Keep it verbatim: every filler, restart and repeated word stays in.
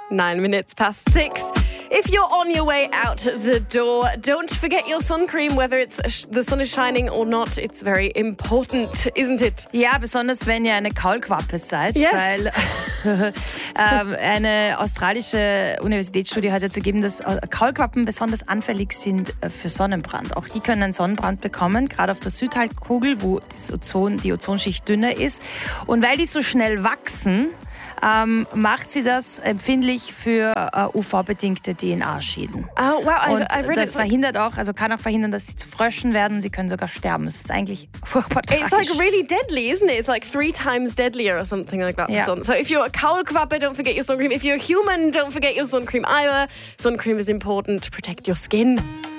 Nine minutes past six. If you're on your way out the door, don't forget your sun cream, whether it's the sun is shining or not. It's very important, isn't it? Ja, besonders wenn ihr eine Kaulquappe seid, yes. weil ähm, eine australische Universitätsstudie hat jetzt ergeben, dass Kaulquappen besonders anfällig sind für Sonnenbrand. Auch die können einen Sonnenbrand bekommen, gerade auf der Südhalbkugel, wo das Ozon, die Ozonschicht dünner ist. Und weil die so schnell wachsen, Ähm, macht sie das empfindlich für äh, U V-bedingte D N A-Schäden. Oh, wow. I, Und I read das it verhindert auch, also kann auch verhindern, dass sie zu Fröschen werden. Sie können sogar sterben. Das ist eigentlich furchtbar tragisch. It's like really deadly, isn't it? It's like three times deadlier or something like that. Yeah. Sun. So if you're a Kaulquappe, don't forget your sun cream. If you're a human, don't forget your sun cream either. Sun cream is important to protect your skin.